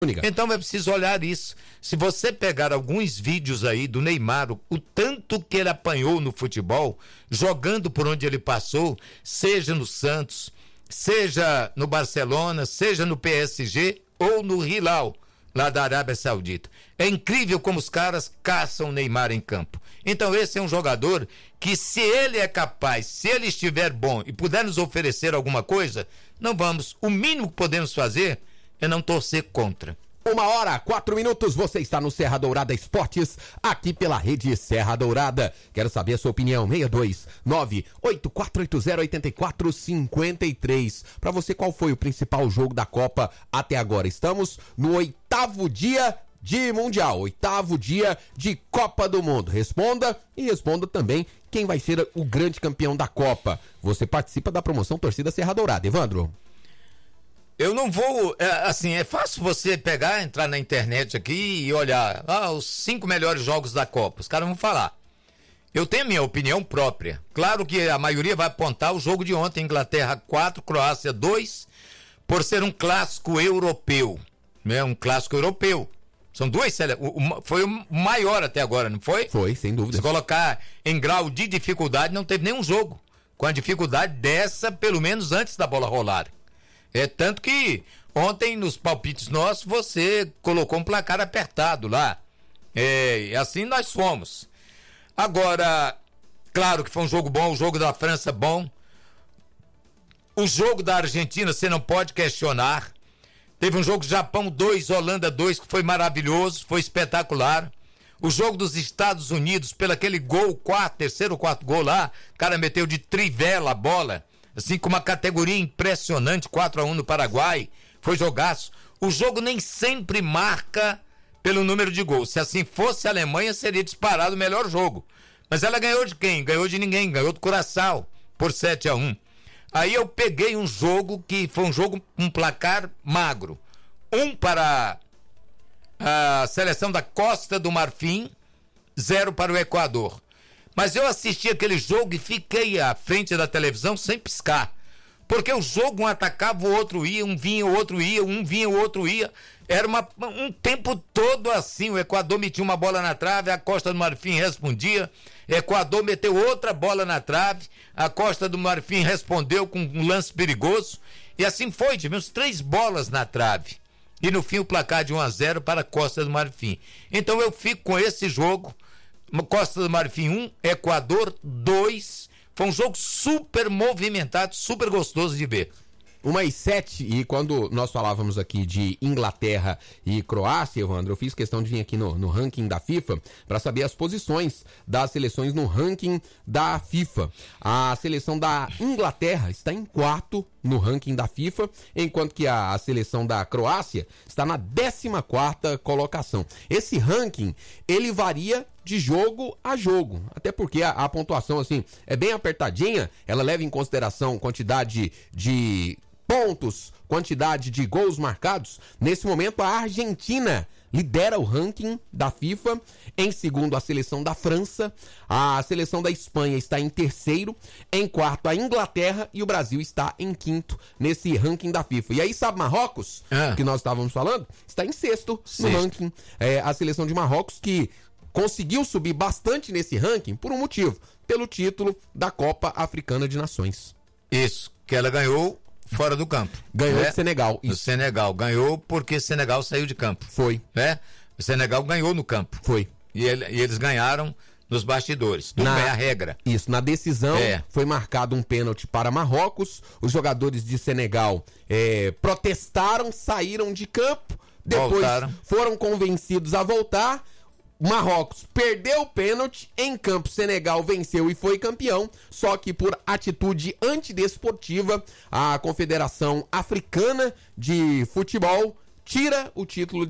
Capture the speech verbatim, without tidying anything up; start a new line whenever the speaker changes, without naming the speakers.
Então é preciso olhar isso. Se você pegar alguns vídeos aí do Neymar, o, o tanto que ele apanhou no futebol, jogando por onde ele passou, seja no Santos, seja no Barcelona, seja no P S G ou no Hilal, lá da Arábia Saudita. É incrível como os caras caçam o Neymar em campo. Então esse é um jogador que, se ele é capaz, se ele estiver bom e puder nos oferecer alguma coisa, não vamos, o mínimo que podemos fazer é não torcer contra.
Uma hora, quatro minutos, você está no Serra Dourada Esportes, aqui pela rede Serra Dourada. Quero saber a sua opinião, seis dois nove, oito quatro oito zero, oito quatro cinco três. Para você, qual foi o principal jogo da Copa até agora? Estamos no oitavo dia de Mundial, oitavo dia de Copa do Mundo. Responda e responda também quem vai ser o grande campeão da Copa. Você participa da promoção Torcida Serra Dourada. Evandro?
Eu não vou, é, assim, é fácil você pegar, entrar na internet aqui e olhar ah, os cinco melhores jogos da Copa. Os caras vão falar. Eu tenho a minha opinião própria. Claro que a maioria vai apontar o jogo de ontem, Inglaterra quatro, Croácia dois, por ser um clássico europeu, né? Um clássico europeu. São duas seleções, foi o maior até agora, não foi?
Foi, sem dúvida.
Se colocar em grau de dificuldade, não teve nenhum jogo com a dificuldade dessa, pelo menos antes da bola rolar. É tanto que ontem nos palpites nossos você colocou um placar apertado lá. É, assim nós fomos. Agora, claro que foi um jogo bom, o jogo da França bom. O jogo da Argentina você não pode questionar. Teve um jogo Japão dois, Holanda dois, que foi maravilhoso, foi espetacular. O jogo dos Estados Unidos, pelo aquele gol, quarto, terceiro ou quarto gol lá, o cara meteu de trivela a bola. Assim, com uma categoria impressionante, quatro a um no Paraguai, foi jogaço. O jogo nem sempre marca pelo número de gols. Se assim fosse a Alemanha, seria disparado o melhor jogo. Mas ela ganhou de quem? Ganhou de ninguém, ganhou do Curaçao, por sete a um. Aí eu peguei um jogo que foi um jogo, um placar magro. Um para a seleção da Costa do Marfim, zero para o Equador. Mas eu assisti aquele jogo e fiquei à frente da televisão sem piscar. Porque o jogo, um atacava, o outro ia, um vinha, o outro ia, um vinha, o outro ia. Era uma, um tempo todo assim. O Equador metia uma bola na trave, a Costa do Marfim respondia. Equador meteu outra bola na trave, a Costa do Marfim respondeu com um lance perigoso. E assim foi, tivemos três bolas na trave. E no fim o placar de um a zero para a Costa do Marfim. Então eu fico com esse jogo. Costa do Marfim um, Equador dois. Foi um jogo super movimentado, super gostoso de ver.
Uma e sete, e quando nós falávamos aqui de Inglaterra e Croácia, Evandro, eu fiz questão de vir aqui no, no ranking da FIFA para saber as posições das seleções no ranking da FIFA. A seleção da Inglaterra está em quarto no ranking da FIFA, enquanto que a, a seleção da Croácia está na décima quarta colocação. Esse ranking, ele varia de jogo a jogo, até porque a, a pontuação assim é bem apertadinha, ela leva em consideração quantidade de pontos, quantidade de gols marcados. Nesse momento a Argentina lidera o ranking da FIFA, em segundo a seleção da França, a seleção da Espanha está em terceiro, em quarto a Inglaterra e o Brasil está em quinto nesse ranking da FIFA. E aí sabe Marrocos, ah. que nós estávamos falando, está em sexto, sexto. no ranking, é, a seleção de Marrocos que conseguiu subir bastante nesse ranking por um motivo, pelo título da Copa Africana de Nações.
Isso, que ela ganhou fora do campo.
Ganhou
né?
do Senegal.
Do Senegal. Ganhou porque Senegal saiu de campo.
Foi.
Né? O Senegal ganhou no campo.
Foi.
E, ele, e eles ganharam nos bastidores. Tudo bem a regra.
Isso, na decisão
é.
foi marcado um pênalti para Marrocos. Os jogadores de Senegal é, protestaram, saíram de campo. Depois Voltaram. foram convencidos a voltar. Marrocos perdeu o pênalti, em campo Senegal venceu e foi campeão, só que por atitude antidesportiva, a Confederação Africana de Futebol tira o título